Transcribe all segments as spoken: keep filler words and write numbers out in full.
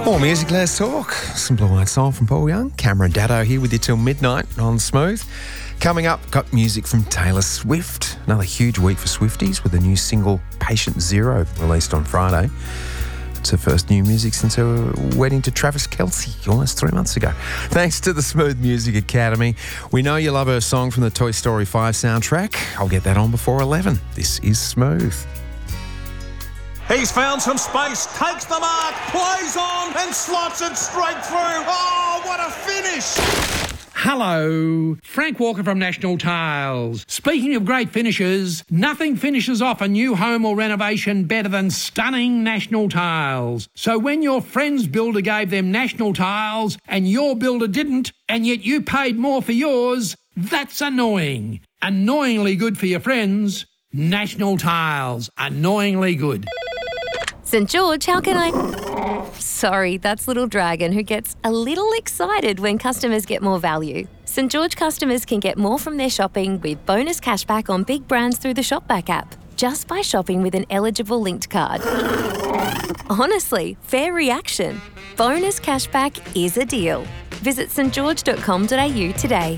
More music, less talk. Some Blue Eyed Soul from Paul Young. Cameron Daddo here with you till midnight on Smooth. Coming up, got music from Taylor Swift. Another huge week for Swifties with the new single Patient Zero released on Friday. It's her first new music since her wedding to Travis Kelce almost three months ago. Thanks to the Smooth Music Academy. We know you love her song from the Toy Story five soundtrack. I'll get that on before eleven. This is Smooth. He's found some space, takes the mark, plays on and slots it straight through. Oh, what a finish! Hello, Frank Walker from National Tiles. Speaking of great finishes, nothing finishes off a new home or renovation better than stunning National Tiles. So when your friend's builder gave them National Tiles and your builder didn't, and yet you paid more for yours, that's annoying. Annoyingly good for your friends. National Tiles. Annoyingly good. St George, how can I... Sorry, that's Little Dragon, who gets a little excited when customers get more value. St George customers can get more from their shopping with bonus cashback on big brands through the Shopback app, just by shopping with an eligible linked card. Honestly, fair reaction. Bonus cashback is a deal. Visit st george dot com dot a u today.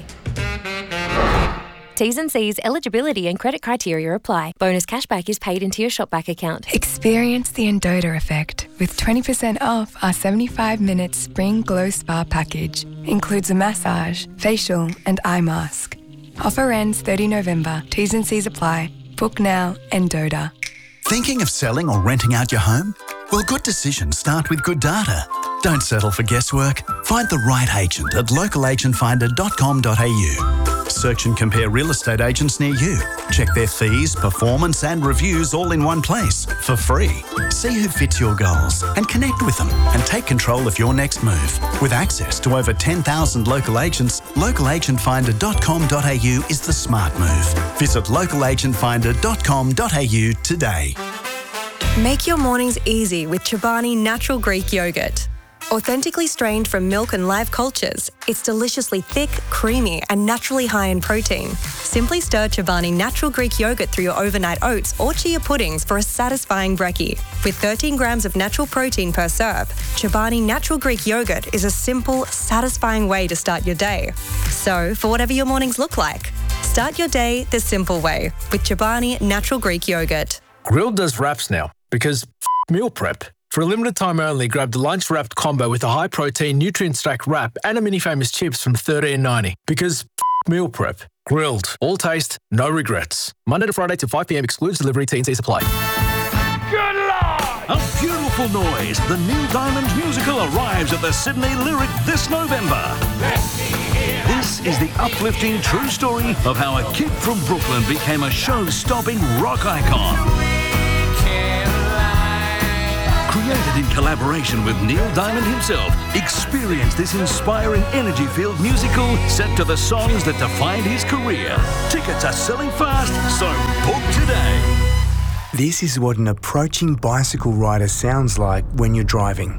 T's and C's, eligibility and credit criteria apply. Bonus cashback is paid into your Shopback account. Experience the Endota effect with twenty percent off our seventy-five minute Spring Glow Spa package. Includes a massage, facial and eye mask. Offer ends thirtieth of November. T's and C's apply. Book now, Endota. Thinking of selling or renting out your home? Well, good decisions start with good data. Don't settle for guesswork. Find the right agent at local agent finder dot com dot a u. Search and compare real estate agents near you. Check their fees, performance and reviews all in one place for free. See who fits your goals and connect with them and take control of your next move. With access to over ten thousand local agents, local agent finder dot com dot a u is the smart move. Visit local agent finder dot com dot a u today. Make your mornings easy with Chobani Natural Greek Yogurt. Authentically strained from milk and live cultures, it's deliciously thick, creamy and naturally high in protein. Simply stir Chobani Natural Greek Yogurt through your overnight oats or chia puddings for a satisfying brekkie. With thirteen grams of natural protein per serve, Chobani Natural Greek Yogurt is a simple, satisfying way to start your day. So, for whatever your mornings look like, start your day the simple way with Chobani Natural Greek Yogurt. Grilled does wraps now because f- meal prep. For a limited time only, grab the lunch wrapped combo with a high protein, nutrient stacked wrap and a mini famous chips from thirteen ninety. Because f- meal prep. Grilled. All taste, no regrets. Monday to Friday to five p.m. excludes delivery. T and C's apply. Good Lord! A beautiful noise. The Neil Diamond musical arrives at the Sydney Lyric this November. This is the uplifting true story of how a kid from Brooklyn became a show-stopping rock icon. Created in collaboration with Neil Diamond himself, experience this inspiring energy-filled musical set to the songs that defined his career. Tickets are selling fast, so book today. This is what an approaching bicycle rider sounds like when you're driving.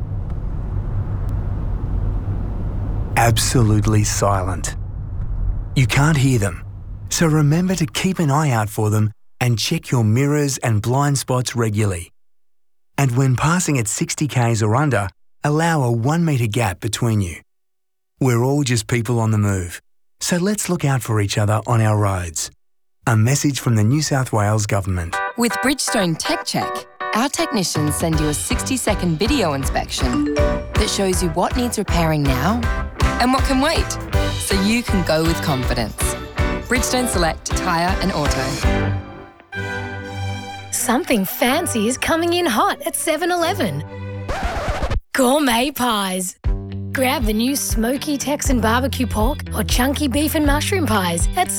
Absolutely silent. You can't hear them, so remember to keep an eye out for them and check your mirrors and blind spots regularly. And when passing at sixty kays or under, allow a one metre gap between you. We're all just people on the move, so let's look out for each other on our roads. A message from the New South Wales Government. With Bridgestone Tech Check, our technicians send you a sixty second video inspection that shows you what needs repairing now and what can wait, so you can go with confidence. Bridgestone Select Tyre and Auto. Something fancy is coming in hot at seven eleven. Gourmet pies. Grab the new smoky Texan barbecue pork or chunky beef and mushroom pies at